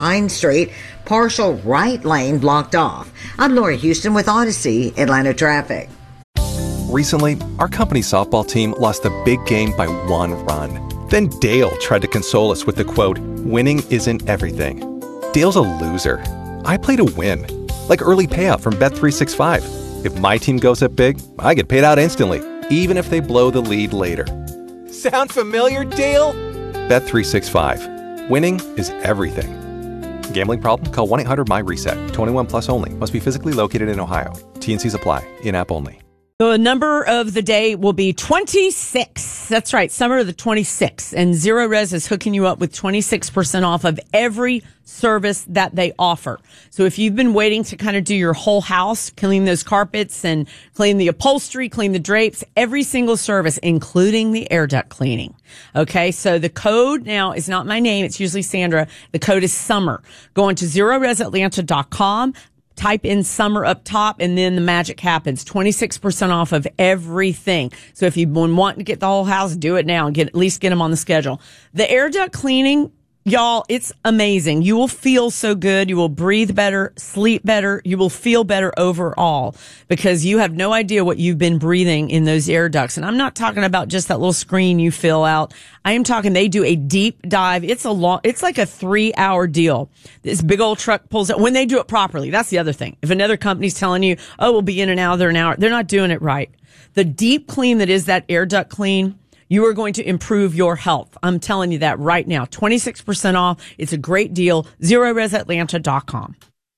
Pine Street, partial right lane blocked off. I'm Laura Houston with Odyssey Atlanta traffic. Recently, our company softball team lost a big game by 1 run. Then Dale tried to console us with the quote, "Winning isn't everything." Dale's a loser. I play to win, like early payout from Bet365. If my team goes up big, I get paid out instantly, even if they blow the lead later. Sound familiar, Dale? Bet365. Winning is everything. Gambling problem? Call 1-800-MY-RESET. 21 plus only. Must be physically located in Ohio. T&Cs apply. In-app only. The number of the day will be 26. That's right, summer of the 26th. And Zero Res is hooking you up with 26% off of every service that they offer. So if you've been waiting to kind of do your whole house, clean those carpets and clean the upholstery, clean the drapes, every single service, including the air duct cleaning. Okay, so the code now is not my name. It's usually Sandra. The code is SUMMER. Go on to ZeroResAtlanta.com. Type in summer up top, and then the magic happens. 26% off of everything. So if you've been wanting to get the whole house, do it now and at least get them on the schedule. The air duct cleaning, y'all, it's amazing. You will feel so good. You will breathe better, sleep better. You will feel better overall because you have no idea what you've been breathing in those air ducts. And I'm not talking about just that little screen you fill out. I am talking, they do a deep dive. It's like a 3-hour deal. This big old truck pulls it when they do it properly. That's the other thing. If another company's telling you, oh, we'll be in and out there an hour, they're not doing it right. The deep clean that is that air duct clean, you are going to improve your health. I'm telling you that right now. 26% off. It's a great deal. ZeroResAtlanta.com.